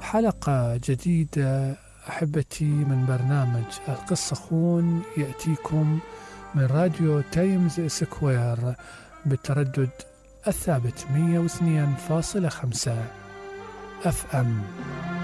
حلقة جديدة أحبتي من برنامج القصة خون، يأتيكم من راديو تايمز سكوير بالتردد الثابت 102.5 FM.